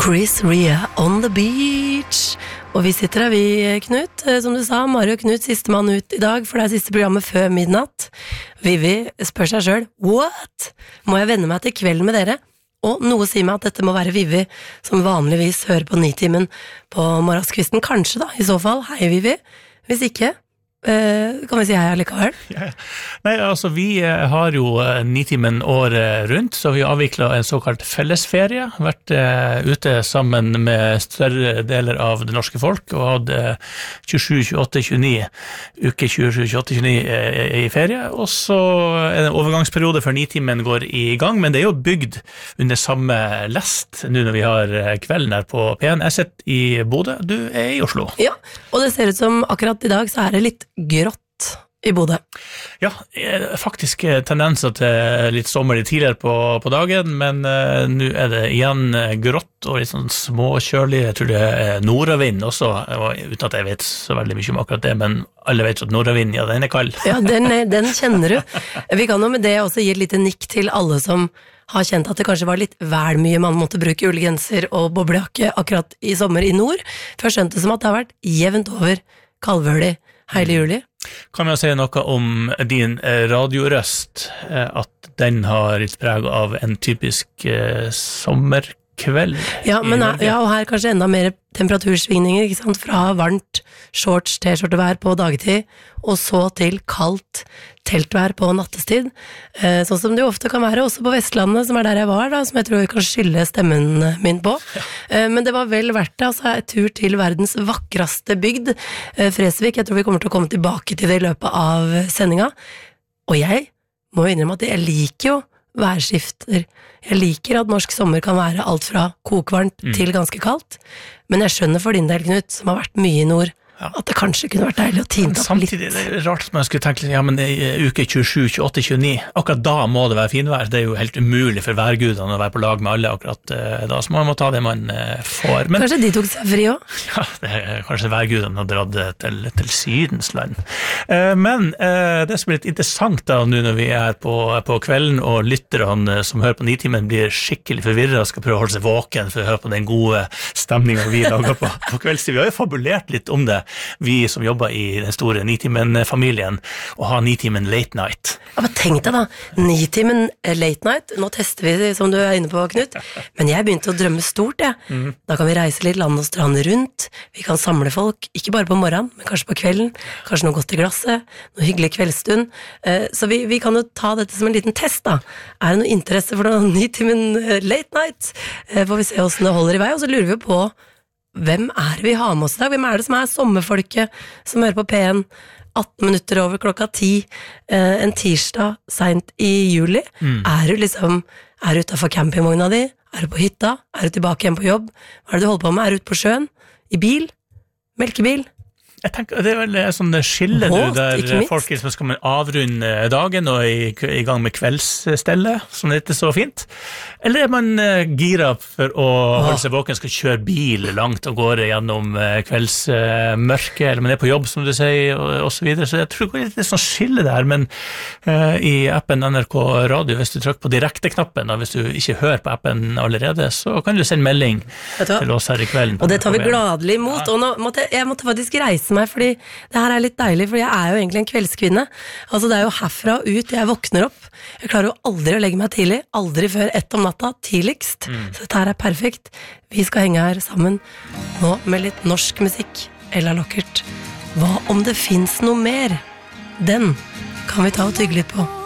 Chris Rea on the beach. Og vi sitter her, vi, Knut. Som du sa, Mario og Knut, siste mann ut i dag, for det siste programmet før midnatt. Vivi spør seg selv, what? Må jeg venne meg til kvelden med dere? Og noe sier meg at dette må være Vivi, som vanligvis hører på Nitimen på morgenskvisten. Kanskje da, i så fall. Hei, Vivi. Hvis ikke, kan vi si hei allikevel? Ja. Nei, altså vi har jo Nitimen året rundt, så vi har avviklet en såkalt fellesferie, vært ute sammen med større deler av det norske folk, og hadde 27, 28, 29, uke 27, 28, 29 i ferie, og så er det en overgangsperiode før Nitimen går i gang, men det er jo bygd under samme lest, nå når vi har kvelden her på P1. Jeg sitter i Bodø, du er i Oslo. Ja, og det ser ut som akkurat i dag så er det litt grått i Bodø. Ja, faktisk tendenser til litt sommer litt tidligere på dagen, men nå er det igjen grått og litt sånn småkjørlig. Jeg tror det er nordavind også, uten at jeg vet så veldig mye om akkurat det, men alle vet at nordavind, ja, den er kald. Ja, den kjenner du. Vi kan jo med det også gi et lite nikk til alle som har kjent at det kanskje var litt vel mye man måtte bruke ullgenser og boblejakke akkurat i sommer i nord. For jeg skjønte som at det har vært jevnt over kalvølig hele juli. Kan jeg si noe om din radiorøst, at den har litt preg av en typisk sommerkveld? Ja, men og her kanskje enda mer temperatursvingninger, ikke sant? Fra varmt shorts, t-skjortevær på dagtid, og så til kaldt teltvær på nattestid. Sånn som det jo ofte kan være, også på Vestlandet, som er der jeg var, da, som jeg tror jeg kan skylde stemmen min på. Men det var vel verdt det, altså et tur til verdens vakreste bygd, Fresvik. Jeg tror vi kommer til å komme tilbake til det i løpet av sendinga. Og jeg må innrømme at jeg liker jo værskifter. Jeg liker at norsk sommer kan være alt fra kokvarmt til ganske kaldt, men jeg skjønner for din del, Knut, som har vært mye i nord, at det kanskje kunne vært deilig å tinte opp litt. Samtidig, det er rart at man skulle tenke, ja, men uke 27, 28, 29, akkurat da må det være finvær. Det er jo helt umulig for værgudene å være på lag med alle akkurat da, så man må ta det man får. Men, kanskje de tok seg fri også? Ja, det er kanskje værgudene har dratt til Sydens land. Men det som er litt interessant da, nå når vi er på kvelden, og lytterne som hører på Nitimen blir skikkelig forvirret og skal prøve å holde seg våken for å høre på den gode stemningen vi lager på kveldstid. Vi har jo fabulert litt om det, vi som jobber i den store Nitimen-familien, og har Nitimen Late Night. Ja, men tenk deg da, Nitimen Late Night, nå tester vi, som du er inne på, Knut, men jeg begynte å drømme stort, jeg. Da kan vi reise litt land og strand rundt, vi kan samle folk, ikke bare på morgenen, men kanskje på kvelden, kanskje noe godt i glasset, noe hyggelig kveldsstund, så vi kan jo ta dette som en liten test da. Er det noe interesse for noe Nitimen Late Night? Får vi se hvordan det holder i vei, og så lurer vi på hvem er det vi har med oss i dag? Hvem er det som er sommerfolket som hører på P1 18 minutter over klokka 10 en tirsdag sent i juli? Er du utenfor campingvogna di? Er du på hytta? Er du tilbake igjen på jobb? Hva er det du holder på med? Er du ute på sjøen? I bil? Melkebil? Jeg tenker, det er vel sånn skille nå, der folk som skal avrunde dagen og i gang med kveldsstellet, som det heter så fint. Eller er man gira for å holde seg våken, skal kjøre bil langt og går gjennom kveldsmørket, eller man er på jobb, som du sier, og så videre. Så jeg tror det er litt sånn skille der, men i appen NRK Radio, hvis du trykker på direkte-knappen, hvis du ikke hører på appen allerede, så kan du sende melding til oss her i kvelden. Og det tar vi gladelig imot, og nå jeg måtte faktisk reise meg, fordi det her er litt deilig, fordi jeg er jo egentlig en kveldskvinne. Altså det er jo herfra og ut jeg våkner opp. Jeg klarer jo aldri å legge meg tidlig, aldri før 1 om natta, tidligst. Så dette her er perfekt. Vi skal henge her sammen nå med litt norsk musikk. Ella Lockert. Hva om det finnes noe mer? Den kan vi ta og tygge litt på.